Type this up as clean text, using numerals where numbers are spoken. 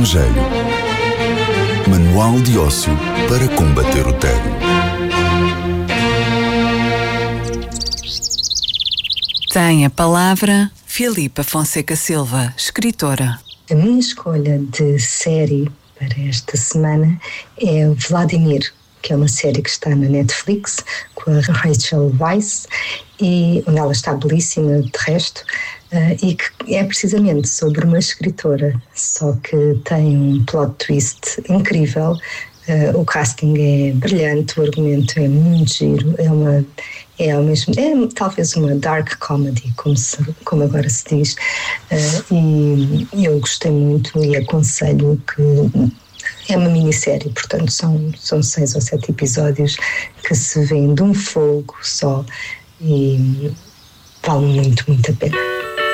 Evangelho. Manual de ócio para combater o tédio. Tem a palavra Filipa Fonseca Silva, escritora. A minha escolha de série para esta semana é Vladimir, que é uma série que está na Netflix com a Rachel Weisz e onde ela está belíssima de resto, e que é precisamente sobre uma escritora, só que tem um plot twist incrível. O casting é brilhante, o argumento é muito giro, é talvez uma dark comedy, como agora se diz, e eu gostei muito e aconselho que é uma minissérie, portanto são 6 ou 7 episódios que se vêem de um fogo só e vale muito, muito a pena.